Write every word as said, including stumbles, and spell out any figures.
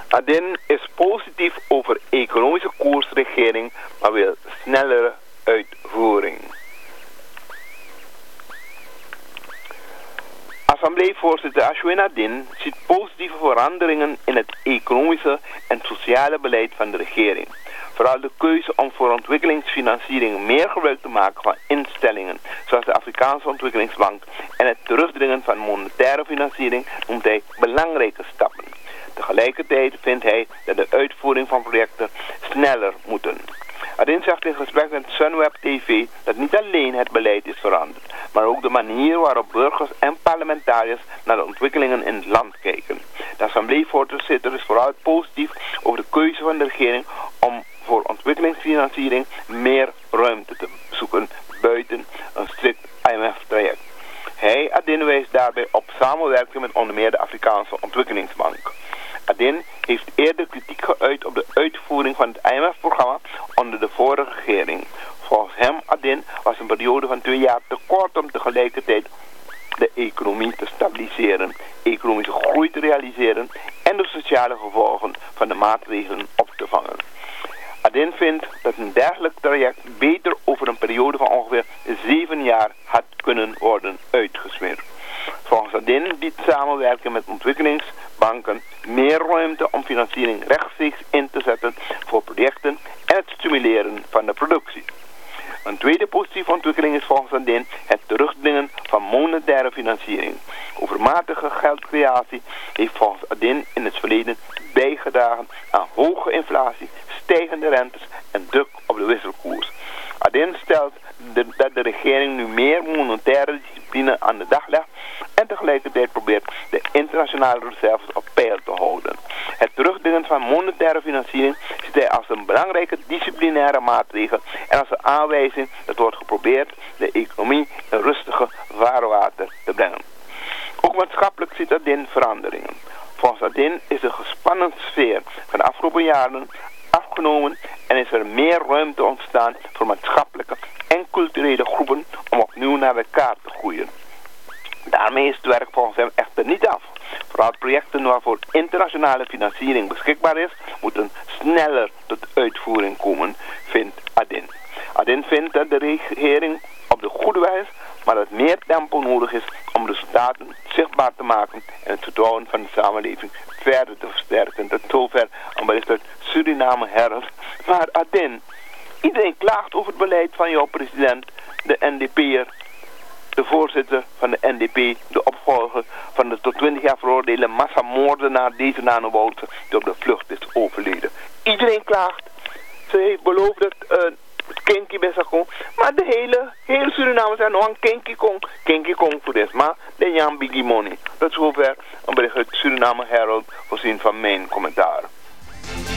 Adin is positief over economische koersregering, maar wil snellere uitvoering. Assembleevoorzitter Ashwin Adin ziet positieve veranderingen in het economische en sociale beleid van de regering. Vooral de keuze om voor ontwikkelingsfinanciering meer gebruik te maken van instellingen zoals de Afrikaanse Ontwikkelingsbank en het terugdringen van monetaire financiering noemt hij belangrijke stappen. Tegelijkertijd vindt hij dat de uitvoering van projecten sneller moeten. Adin zegt in gesprek met Sunweb T V dat niet alleen het beleid is veranderd, maar ook de manier waarop burgers en parlementariërs naar de ontwikkelingen in het land kijken. De assembleevoorzitter is vooral positief over de keuze van de regering om voor ontwikkelingsfinanciering meer ruimte te zoeken buiten een strikt I M F-traject. Hij, Adin, wijst daarbij op samenwerking met onder meer de Afrikaanse Ontwikkelingsbank. Adin heeft eerder kritiek geuit op de uitvoering van het I M F-programma onder de vorige regering. Volgens hem, Adin, was een periode van twee jaar te kort om tegelijkertijd de economie te stabiliseren, economische groei te realiseren en de sociale gevolgen van de maatregelen op te vangen. Adin vindt dat een dergelijk traject beter over een periode van ongeveer zeven jaar had kunnen worden uitgesmeerd. Volgens Adin biedt samenwerken met ontwikkelingsbanken meer ruimte om financiering rechtstreeks in te zetten voor projecten en het stimuleren van de productie. Een tweede positieve ontwikkeling is volgens Adin het terugdringen van monetaire financiering. Overmatige geldcreatie heeft volgens Adin in het verleden bijgedragen aan hoge inflatie, stijgende rentes en druk op de wisselkoers. Adin stelt de, dat de regering nu meer monetaire discipline aan de dag legt en tegelijkertijd probeert de internationale reserves op peil te houden. Het terugdringen van monetaire financiering ziet hij als een belangrijke disciplinaire maatregel en als een aanwijzing dat wordt geprobeerd de economie in rustige vaarwater te brengen. Ook maatschappelijk ziet Adin veranderingen. Volgens Adin is de gespannen sfeer van de afgelopen jaren afgenomen en is er meer ruimte ontstaan voor maatschappelijke en culturele groepen om opnieuw naar elkaar te groeien. Daarmee is het werk volgens hem echter niet af. Vooral projecten waarvoor internationale financiering beschikbaar is, moeten sneller tot uitvoering komen, vindt Adin. Adin vindt dat de regering op de goede weg is, maar dat meer tempo nodig is om resultaten zichtbaar te maken en het vertrouwen van de samenleving verder te versterken. Tot zover een bericht uit Suriname Herald. Maar Adin, iedereen klaagt over het beleid van jouw president, de N D P'er, de voorzitter van de N D P, de opvolger van de tot twintig jaar veroordeelde massamoordenaar deze Nano Woutse, die op de vlucht is overleden. Iedereen klaagt. Ze heeft beloofd dat uh, Kinky bij zou komen, maar de hele, hele Suriname zijn nog een Kinky Kong. Kinky Kong voor dit, maar de Jan Biggie Money. Tot zover een bericht uit Suriname Herald, voorzien van mijn commentaar.